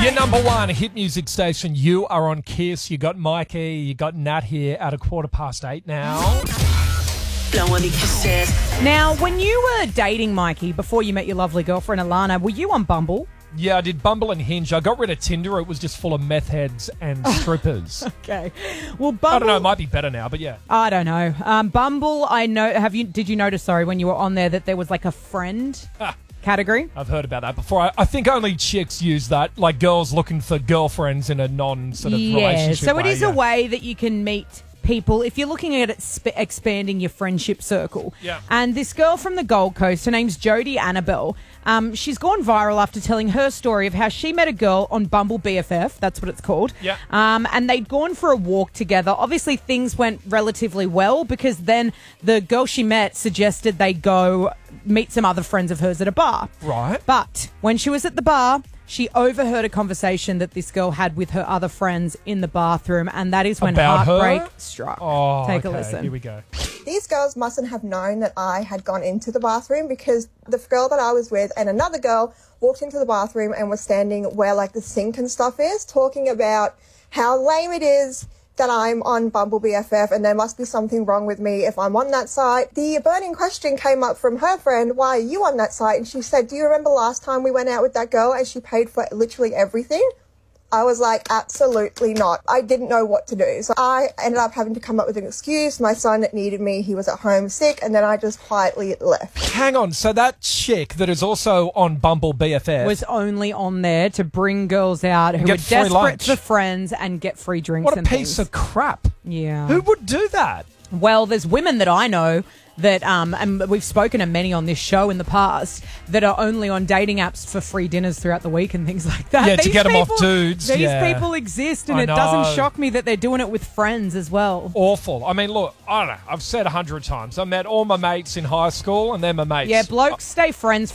Your number one hit music station. You are on Kiss. You got Mikey. You got Nat here at 8:15 now. Blowing the kisses. Now, when you were dating Mikey before you met your lovely girlfriend Alana, were you on Bumble? Yeah, I did Bumble and Hinge. I got rid of Tinder. It was just full of meth heads and strippers. Okay. Well, Bumble. I don't know. It might be better now, but yeah. I don't know. Bumble, I know. Did you notice, when you were on there that there was like a friend category? I've heard about that before. I think only chicks use that, like girls looking for girlfriends in a non-sort of relationship so way. it is a way that you can meet people if you're looking at it expanding your friendship circle. Yeah. And this girl from the Gold Coast, her name's Jodie Annabelle. She's gone viral after telling her story of how she met a girl on Bumble BFF. That's what it's called. Yeah. And they'd gone for a walk together. Obviously, things went relatively well because then the girl she met suggested they go meet some other friends of hers at a bar. Right. But when she was at the bar, she overheard a conversation that this girl had with her other friends in the bathroom, and that is when About heartbreak her? struck. Oh, Take a okay. listen. Here we go. These girls mustn't have known that I had gone into the bathroom because the girl that I was with and another girl walked into the bathroom and was standing where like the sink and stuff is, talking about how lame it is that I'm on Bumble BFF and there must be something wrong with me if I'm on that site. The burning question came up from her friend, why are you on that site? And she said, do you remember last time we went out with that girl and she paid for literally everything? I was like, absolutely not. I didn't know what to do. So I ended up having to come up with an excuse. My son needed me. He was at home sick. And then I just quietly left. Hang on. So that chick that is also on Bumble BFF Was only on there to bring girls out who were Get free desperate lunch. for friends and get free drinks what a and piece things. of crap. Yeah. Who would do that? Well, there's women that I know that, and we've spoken to many on this show in the past, that are only on dating apps for free dinners throughout the week and things like that. Yeah, to get them off dudes. These Yeah. people exist, and I it doesn't know. shock me that they're doing it with friends as well. Awful. I mean, look, I don't know. I've said 100 times. I met all my mates in high school and they're my mates. Yeah, blokes stay friends